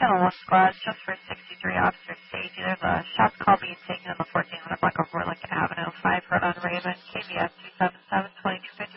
Channel 1 squad, just for 63 Officer Safety. There's a shots call being taken on the 1400 block of Orlick Avenue, 5 Rhode on Raven, KBS 277, 2250.